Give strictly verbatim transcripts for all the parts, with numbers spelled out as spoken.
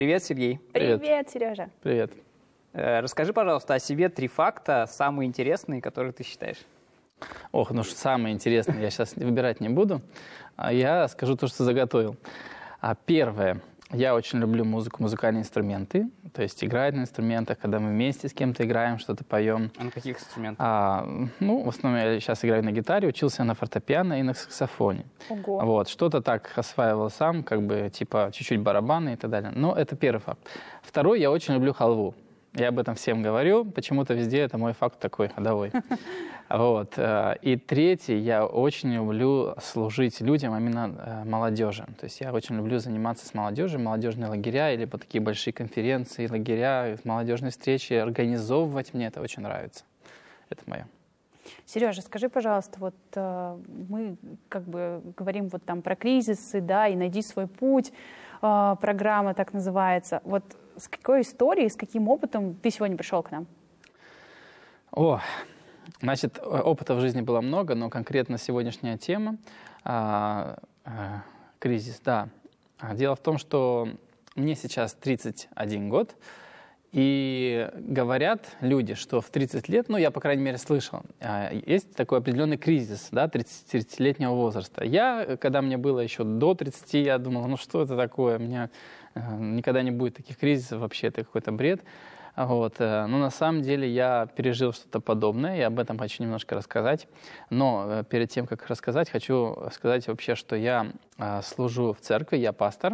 Привет, Сергей. Привет, Привет Сережа. Привет. Э, Расскажи, пожалуйста, о себе три факта, самые интересные, которые ты считаешь. Ох, ну что самое интересное, я сейчас выбирать не буду. А Я скажу то, что заготовил. А Первое. Я очень люблю музыку, музыкальные инструменты. То есть играть на инструментах, когда мы вместе с кем-то играем, что-то поем. А на каких инструментах? А, ну, в основном я сейчас играю на гитаре, учился на фортепиано и на саксофоне. Ого. Вот, что-то так осваивал сам, как бы, типа, чуть-чуть барабаны и так далее. Но это первый факт. Второй, я очень люблю халву. Я об этом всем говорю, почему-то везде это мой факт такой ходовой. Вот. И третий, я очень люблю служить людям, именно молодежи. То есть я очень люблю заниматься с молодежью, молодежные лагеря, или такие большие конференции, лагеря, молодежные встречи, организовывать, мне это очень нравится. Это мое. Сережа, скажи, пожалуйста, вот э, мы как бы говорим вот там про кризисы, да, и найди свой путь, э, программа так называется. Вот с какой историей, с каким опытом ты сегодня пришел к нам? О, значит, опыта в жизни было много, но конкретно сегодняшняя тема, а, а, кризис, да. Дело в том, что мне сейчас тридцать один год, и говорят люди, что в тридцать лет, ну, я, по крайней мере, слышал, есть такой определенный кризис, да, тридцатилетнего возраста. Я, когда мне было еще до тридцати, я думал, ну, что это такое, у меня никогда не будет таких кризисов, вообще это какой-то бред. Вот. Но на самом деле я пережил что-то подобное, и об этом хочу немножко рассказать. Но перед тем, как рассказать, хочу сказать вообще, что я служу в церкви, я пастор.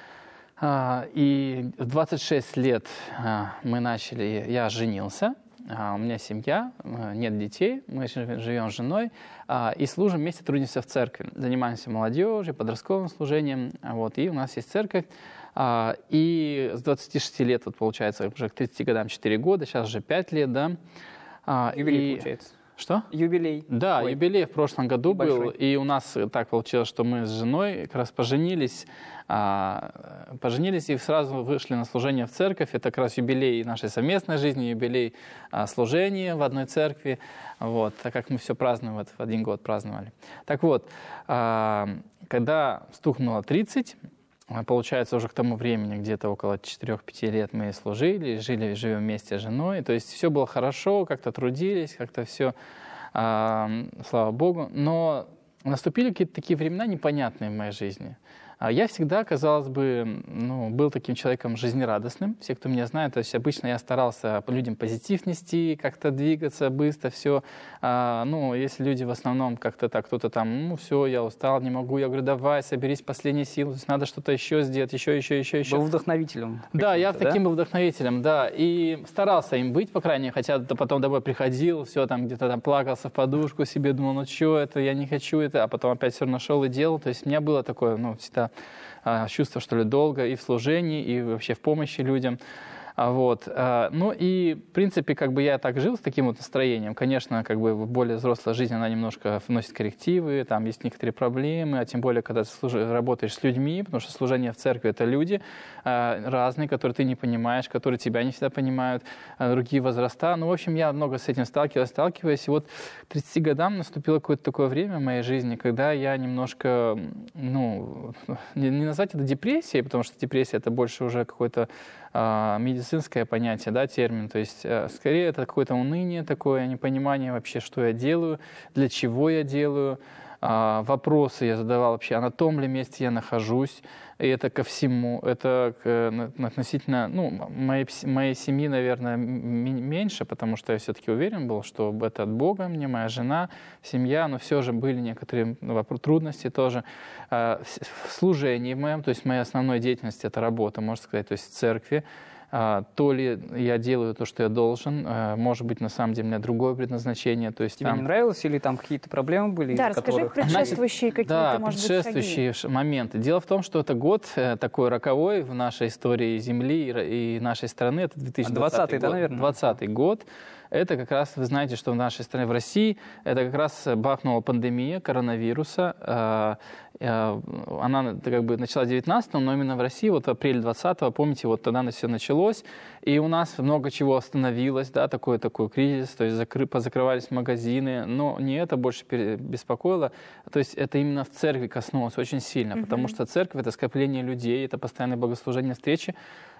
И в двадцать шесть лет мы начали, я женился, у меня семья, нет детей, мы живем с женой и служим вместе, трудимся в церкви. Занимаемся молодежью, подростковым служением, вот, и у нас есть церковь. И с двадцати шести лет, вот получается, уже к тридцати годам четыре года, сейчас уже пять лет, да. Юбилей, и... получается. Что? Юбилей. Да, Ой. юбилей в прошлом году был, Большой. и у нас так получилось, что мы с женой как раз поженились, а, поженились и сразу вышли на служение в церковь. Это как раз юбилей нашей совместной жизни, юбилей а, служения в одной церкви, вот, так как мы все празднуем, вот, в один год праздновали. Так вот, а, когда стукнуло тридцать, получается, уже к тому времени, где-то около четырёх-пяти лет мы служили, жили, живем вместе с женой. То есть все было хорошо, как-то трудились, как-то все, э, слава Богу. Но наступили какие-то такие времена непонятные в моей жизни. Я всегда, казалось бы, ну, был таким человеком жизнерадостным. Все, кто меня знает, то есть обычно я старался людям позитив нести, как-то двигаться быстро, все. А, ну, если люди в основном как-то так, кто-то там, ну, все, я устал, не могу, я говорю, давай, соберись, последние силы, то есть надо что-то еще сделать, еще, еще, еще, еще. Был вдохновителем. Да, я да? таким был вдохновителем, да, и старался им быть, по крайней мере, хотя потом домой приходил, все там где-то там плакался в подушку себе, думал, ну что это, я не хочу это, а потом опять все равно шел и делал, то есть у меня было такое, ну, всегда чувство, что ли, долга и в служении, и вообще в помощи людям. Вот. Ну и, в принципе, как бы я так жил с таким вот настроением. Конечно, как бы более взрослая жизнь, она немножко вносит коррективы, там есть некоторые проблемы, а тем более, когда ты служ... работаешь с людьми, потому что служение в церкви — это люди разные, которые ты не понимаешь, которые тебя не всегда понимают, другие возраста. Ну, в общем, я много с этим сталкиваюсь, сталкиваюсь. И вот к тридцати годам наступило какое-то такое время в моей жизни, когда я немножко, ну, не назвать это депрессией, потому что депрессия — это больше уже какой-то медицинское понятие, да, термин. То есть, скорее, это какое-то уныние такое, непонимание вообще, что я делаю, для чего я делаю. Вопросы я задавал вообще, а на том ли месте я нахожусь. И это ко всему. Это к, относительно, ну, моей, моей семьи, наверное, меньше, потому что я все-таки уверен был, что это от Бога мне, моя жена, семья, но все же были некоторые трудности тоже. В служении моем, то есть моя основная деятельность — это работа, можно сказать, то есть в церкви. То ли я делаю то, что я должен, может быть, на самом деле у меня другое предназначение. То есть, тебе там... не нравилось или там какие-то проблемы были? Да, расскажи которых... предшествующие какие-то, да, может быть, предшествующие шаги. моменты. Дело в том, что это год такой роковой в нашей истории Земли и нашей страны. Это две тысячи двадцатый двадцатый, да, год. наверное? двадцатый год. Это как раз, вы знаете, что в нашей стране, в России, это как раз бахнула пандемия коронавируса. Она как бы началась в девятнадцатом, но именно в России, вот в апреле двадцатого, помните, вот тогда все началось, и у нас много чего остановилось, да, такой, такой кризис, то есть закры, позакрывались магазины, но не это больше беспокоило, то есть это именно в церкви коснулось очень сильно, mm-hmm. потому что церковь — это скопление людей, это постоянное богослужение, встречи.